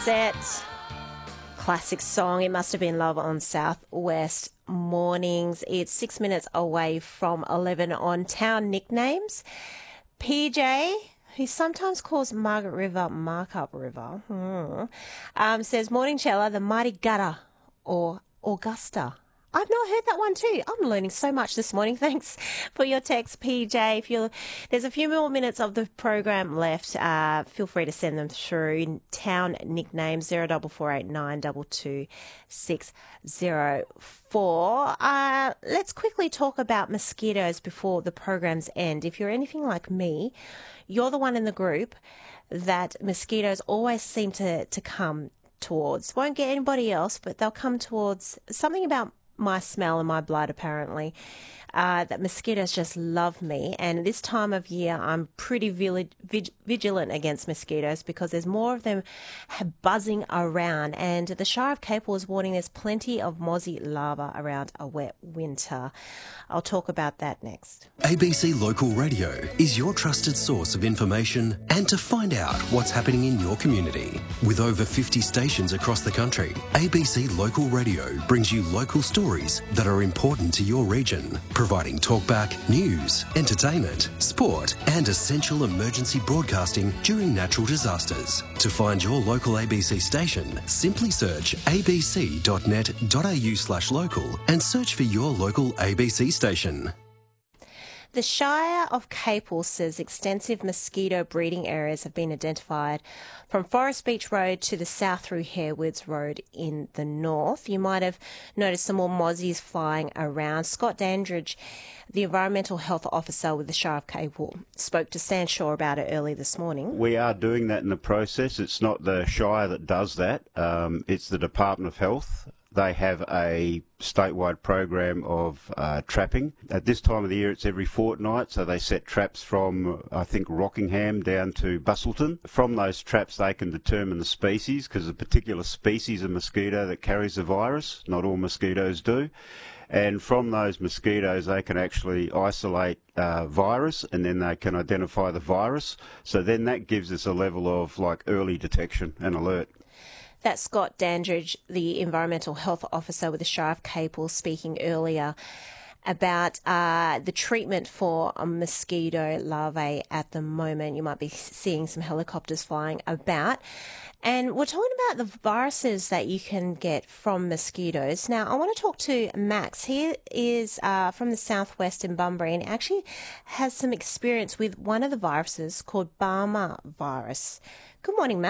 Set. Classic song. It must have been Love on Southwest Mornings. It's 6 minutes away from 11 on Town Nicknames. PJ, who sometimes calls Margaret River Markup River, says, Morning Chella, the mighty gutter or Augusta. I've not heard that one too. I'm learning so much this morning. Thanks for your text, PJ. There's a few more minutes of the program left. Feel free to send them through. Town nicknames 0448 22604. Let's quickly talk about mosquitoes before the programs end. If you're anything like me, you're the one in the group that mosquitoes always seem to come towards. Won't get anybody else, but they'll come towards. Something about my smell and my blood, apparently, that mosquitoes just love me. And this time of year, I'm pretty vigilant against mosquitoes because there's more of them buzzing around. And the Shire of Capel is warning there's plenty of mozzie larvae around a wet winter. I'll talk about that next. ABC Local Radio is your trusted source of information and to find out what's happening in your community. With over 50 stations across the country, ABC Local Radio brings you local stories that are important to your region, providing talkback, news, entertainment, sport and essential emergency broadcasting during natural disasters. To find your local ABC station, simply search abc.net.au/local and search for your local ABC station. The Shire of Capel says extensive mosquito breeding areas have been identified from Forest Beach Road to the south through Harewoods Road in the north. You might have noticed some more mozzies flying around. Scott Dandridge, the Environmental Health Officer with the Shire of Capel, spoke to Stan Shaw about it early this morning. We are doing that in the process. It's not the Shire that does that. It's the Department of Health. They have a statewide program of trapping. At this time of the year, it's every fortnight, so they set traps from, I think, Rockingham down to Busselton. From those traps, they can determine the species, because a particular species of mosquito that carries the virus. Not all mosquitoes do. And from those mosquitoes, they can actually isolate virus, and then they can identify the virus. So then that gives us a level of early detection and alert. That's Scott Dandridge, the Environmental Health Officer with the Shire of Capel, speaking earlier about the treatment for mosquito larvae at the moment. You might be seeing some helicopters flying about. And we're talking about the viruses that you can get from mosquitoes. Now, I want to talk to Max. He is from the southwest in Bunbury and actually has some experience with one of the viruses called Barmer virus. Good morning, Max.